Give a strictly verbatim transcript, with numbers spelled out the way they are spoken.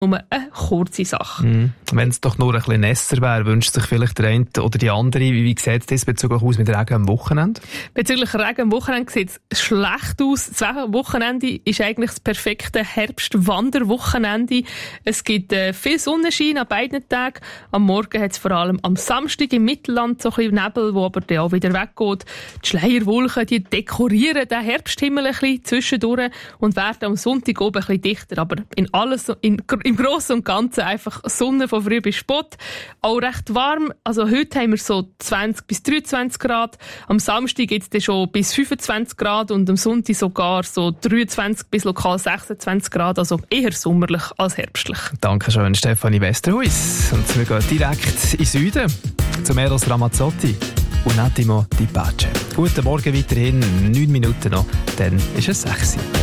nur eine kurze Sache. Mm. Wenn es doch nur ein bisschen nässer wäre, wünscht sich vielleicht der eine oder die andere. Wie, wie sieht es diesbezüglich aus mit Regen am Wochenende? Bezüglich Regen am Wochenende sieht es schlecht aus. Das Wochenende ist eigentlich das perfekte Herbst-Wanderwochenende. Es gibt äh, viel Sonnenschein an beiden Tagen. Am Morgen hat es vor allem am Samstag im Mittelland so ein bisschen Nebel, wo aber dann auch wieder weggeht. Die Schleierwolken, die dekorieren den Herbsthimmel ein bisschen zwischendurch und werden am Sonntag oben ein bisschen dichter. Aber in alles, in, im Grossen und Ganzen einfach Sonne von früh bis spät. Auch recht warm. Also heute haben wir so zwanzig bis dreiundzwanzig Grad. Am Samstag geht es schon bis fünfundzwanzig Grad und am Sonntag sogar so dreiundzwanzig bis lokal sechsundzwanzig Grad. Also eher sommerlich als herbstlich. Dankeschön, Stefanie Westerhuis. Und wir gehen direkt in den Süden zu Eros Ramazzotti und Attimo Di Pace. Guten Morgen weiterhin, neun Minuten noch, dann ist es sechs Uhr.